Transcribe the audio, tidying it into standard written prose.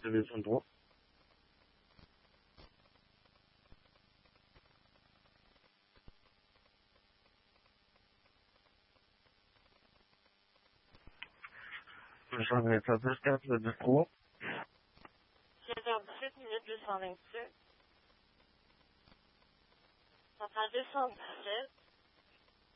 division droit. J'en ai fait 4 le 3. 7h17 minutes 227. Centrale 217.